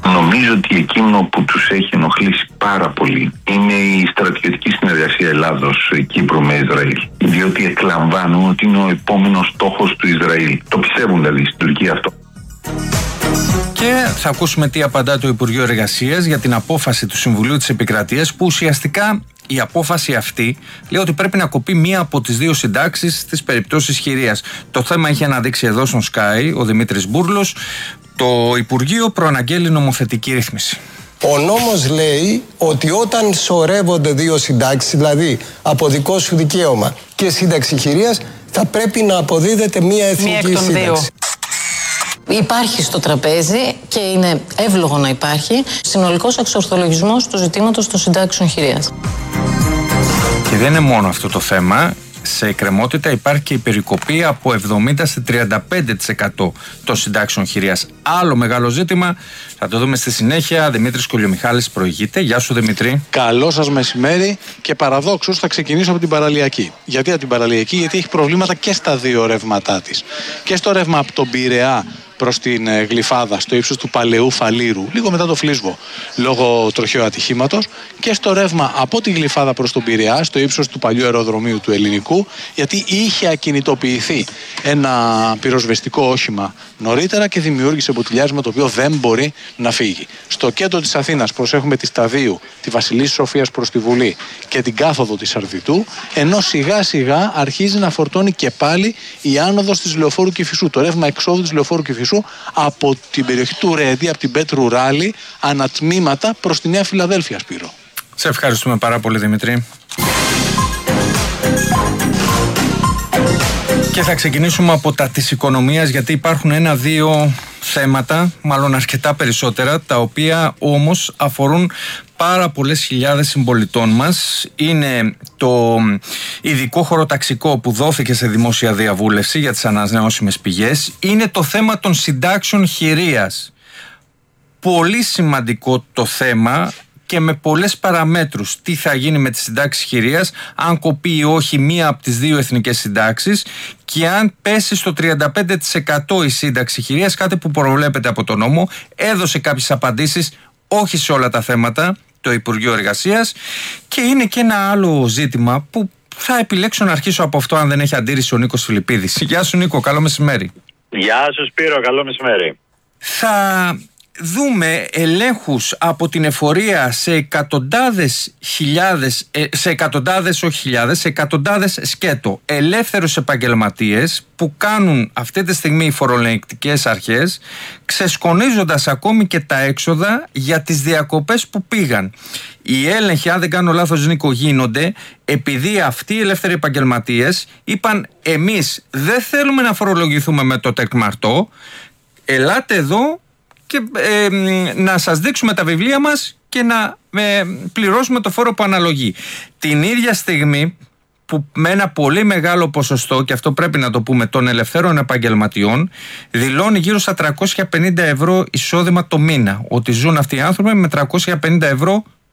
Νομίζω ότι εκείνο που τους έχει ενοχλήσει πάρα πολύ είναι η στρατιωτική συνεργασία Ελλάδος-Κύπρου με Ισραήλ. Διότι εκλαμβάνουν ότι είναι ο επόμενος στόχος του Ισραήλ. Το πιστεύουν δηλαδή στην Τουρκία αυτό. Και θα ακούσουμε τι απαντά το Υπουργείο Εργασίας για την απόφαση του Συμβουλίου της Επικρατείας, που ουσιαστικά η απόφαση αυτή λέει ότι πρέπει να κοπεί μία από τις δύο συντάξεις στις περιπτώσεις χειρίας. Το θέμα έχει αναδείξει εδώ στον Sky ο Δημήτρης Μπούρλος. Το Υπουργείο προαναγγέλει νομοθετική ρύθμιση. Ο νόμος λέει ότι όταν σωρεύονται δύο συντάξεις, δηλαδή από δικό σου δικαίωμα και σύνταξη χειρίας, θα πρέπει να αποδίδεται μία εθνική σύνταξη. Υπάρχει στο τραπέζι και είναι εύλογο να υπάρχει συνολικός εξορθολογισμός του ζητήματος των συντάξεων χειρίας. Και δεν είναι μόνο αυτό το θέμα. Σε εκκρεμότητα υπάρχει και η περικοπή από 70% σε 35% των συντάξεων χειρίας. Άλλο μεγάλο ζήτημα, θα το δούμε στη συνέχεια. Δημήτρης Κολιομιχάλης προηγείται. Γεια σου Δημήτρη. Καλό σας μεσημέρι και παραδόξως θα ξεκινήσω από την παραλιακή. Γιατί από την παραλιακή? Γιατί έχει προβλήματα και στα δύο ρεύματά της. Και στο ρεύμα από τον Πειραιά προς την Γλυφάδα, στο ύψος του Παλαιού Φαλήρου, λίγο μετά το Φλίσβο, λόγω τροχαίου ατυχήματος, και στο ρεύμα από τη Γλυφάδα προς τον Πειραιά, στο ύψος του παλιού αεροδρομίου του Ελληνικού, γιατί είχε ακινητοποιηθεί ένα πυροσβεστικό όχημα νωρίτερα και δημιούργησε μποτιλιάρισμα το οποίο δεν μπορεί να φύγει. Στο κέντρο της Αθήνας προσέχουμε τη Σταδίου, τη Βασιλής Σοφίας προς τη Βουλή και την κάθοδο της Αρδιτού, ενώ σιγά σιγά αρχίζει να φορτώνει και πάλι η άνοδος της Λεωφόρου Κηφισού, το ρεύμα εξόδου της Λεωφόρου Κηφισού από την περιοχή του Ρέντι, από την Πέτρου Ράλη, ανατμήματα προς τη Νέα Φιλαδέλφεια, Σπύρο. Σε ευχαριστούμε πάρα πολύ Δημήτρη. Και θα ξεκινήσουμε από τα της οικονομίας, γιατί υπάρχουν ένα-δύο θέματα, μάλλον αρκετά περισσότερα, τα οποία όμως αφορούν πάρα πολλές χιλιάδες συμπολιτών μας. Είναι το ειδικό χωροταξικό που δόθηκε σε δημόσια διαβούλευση για τις ανανεώσιμες πηγές. Είναι το θέμα των συντάξεων χειρίας. Πολύ σημαντικό το θέμα και με πολλές παραμέτρους. Τι θα γίνει με τις συντάξεις χειρίας, αν κοπεί ή όχι μία από τις δύο εθνικές συντάξεις, και αν πέσει στο 35% η σύνταξη χειρίας, κάτι που προβλέπεται από τον νόμο. Έδωσε κάποιες απαντήσεις, όχι σε όλα τα θέματα, το Υπουργείο Εργασίας. Και είναι και ένα άλλο ζήτημα που θα επιλέξω να αρχίσω από αυτό, αν δεν έχει αντίρρηση ο Νίκος Φιλιππίδης. Γεια σου Νίκο, καλό μεσημέρι. Γεια σου Σπύρο, καλό μεσημέρι. Θα δούμε ελέγχους από την εφορία σε εκατοντάδες χιλιάδες, σε εκατοντάδες σκέτο ελεύθερους επαγγελματίες που κάνουν αυτή τη στιγμή οι φορολεκτικές αρχές, ξεσκονίζοντας ακόμη και τα έξοδα για τις διακοπές που πήγαν. Οι έλεγχοι, αν δεν κάνω λάθος Νίκο, γίνονται επειδή αυτοί οι ελεύθεροι επαγγελματίες είπαν εμείς δεν θέλουμε να φορολογηθούμε με το τεκμαρτό, ελάτε εδώ και να σας δείξουμε τα βιβλία μας και να πληρώσουμε το φόρο που αναλογεί. Την ίδια στιγμή που με ένα πολύ μεγάλο ποσοστό, και αυτό πρέπει να το πούμε, των ελευθέρων επαγγελματιών δηλώνει γύρω στα 350 ευρώ εισόδημα το μήνα. Ότι ζουν αυτοί οι άνθρωποι με 350 ευρώ